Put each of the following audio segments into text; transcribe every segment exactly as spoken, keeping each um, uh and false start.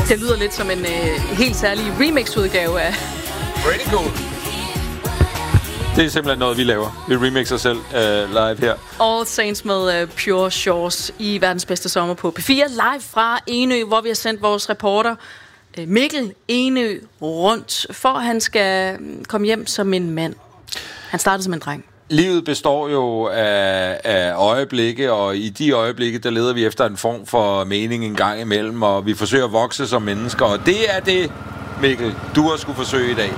Det lyder lidt som en øh, helt særlig remix-udgave af... Pretty cool. Det er simpelthen noget, vi laver. Vi remixer selv uh, live her. All Saints med uh, Pure Shores i verdens bedste sommer på P fire. Live fra Enø, hvor vi har sendt vores reporter uh, Mikkel Enø rundt, for at han skal komme hjem som en mand. Han startede som en dreng. Livet består jo af, af øjeblikke, og i de øjeblikke, der leder vi efter en form for mening en gang imellem, og vi forsøger at vokse som mennesker, og det er det, Mikkel, du har skulle forsøge i dag.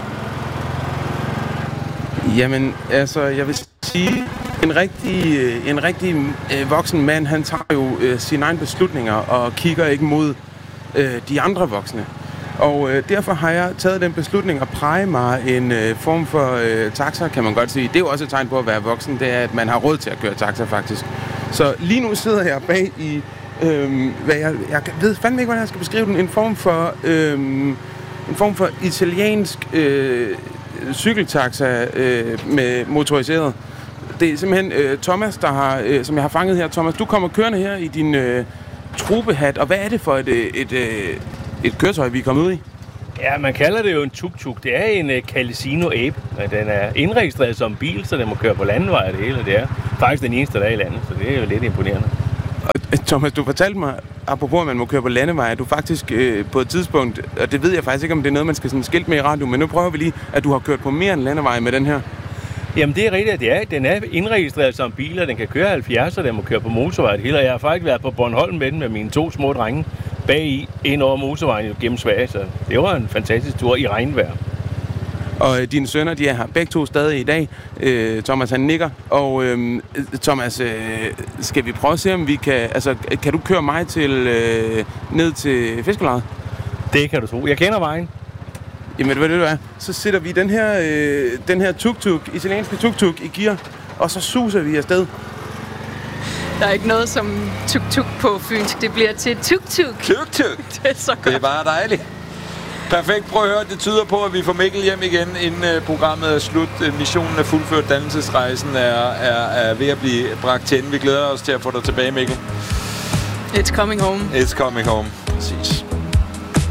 Jamen, altså, jeg vil sige, en rigtig, en rigtig øh, voksen mand, han tager jo øh, sine egne beslutninger og kigger ikke mod øh, de andre voksne. Og øh, derfor har jeg taget den beslutning at præge mig en øh, form for øh, taxa, kan man godt sige. Det er jo også et tegn på at være voksen, det er, at man har råd til at køre taxa, faktisk. Så lige nu sidder jeg bag i, øh, hvad jeg, jeg ved fandme ikke, hvordan jeg skal beskrive den, en form for, øh, en form for italiensk øh, cykeltaxa øh, med motoriseret. Det er simpelthen øh, Thomas, der har, øh, som jeg har fanget her. Thomas, du kommer kørende her i din øh, trubehat, og hvad er det for et, et, et, et køretøj, vi er kommet ud i? Ja, man kalder det jo en tuk-tuk. Det er en uh, Calicino Ape. Den er indregistreret som bil, så den må køre på landevej og det hele. Det er faktisk den eneste, der er i landet, så det er jo lidt imponerende. Og, Thomas, du fortalte mig, apropos at man må køre på landevej, at du faktisk øh, på et tidspunkt, og det ved jeg faktisk ikke, om det er noget, man skal sådan skilt med i radio, men nu prøver vi lige, at du har kørt på mere end landevej med den her. Jamen, det er rigtigt, at det er. Den er indregistreret som bil, og den kan køre halvfjerds, og den må køre på motorvej det hele. Jeg har faktisk været på Bornholm med den med mine to små drenge bag i, ind over motorvejen gennem Sverige, så det var en fantastisk tur i regnvejr. Og øh, dine sønner, de er her begge to stadig i dag. Øh, Thomas, han nikker. Og øh, Thomas, øh, skal vi prøve at se, om vi kan... Altså, kan du køre mig til øh, ned til fiskelejet? Det kan du tro. Jeg kender vejen. Jamen, hvad det du er? Så sætter vi den her, øh, den her tuk-tuk, italienske tuk-tuk i gear, og så suser vi afsted. Der er ikke noget som tuk-tuk på fynsk. Det bliver til tuk-tuk. Tuk-tuk. Det er så godt. Det er bare dejligt. Perfekt. Prøv at høre. Det tyder på, at vi får Mikkel hjem igen, inden uh, programmet er slut. Missionen er fuldført. Dannelsesrejsen er, er, er ved at blive bragt til ende. Vi glæder os til at få dig tilbage, Mikkel. It's coming home. It's coming home. Præcis.